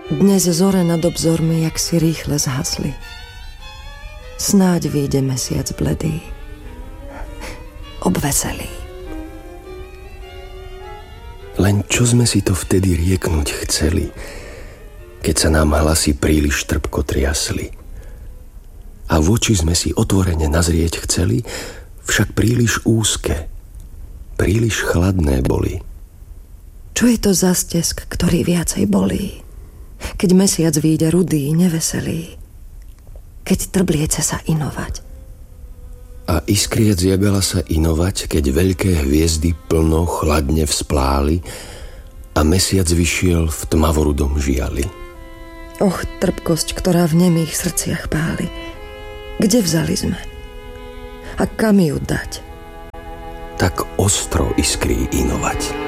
Dnes zore nad obzormi jak si rýchle zhasli. Snáď vyjde mesiac bledý, obveselý. Len čo sme si to vtedy rieknúť chceli, keď sa nám hlasy príliš trpko triasli. A v oči sme si otvorene nazrieť chceli, však príliš úzke, príliš chladné boli. Čo je to za stesk, ktorý viacej bolí? Keď mesiac vyjde rudý, neveselý, keď trbliece sa inovať. A iskriec jagala sa inovať, keď veľké hviezdy plno chladne vzpláli a mesiac vyšiel v tmavorudom žiali. Och, trpkosť, ktorá v nemých srdciach páli. Kde vzali sme? A kam ju dať? Tak ostro iskrí inovať.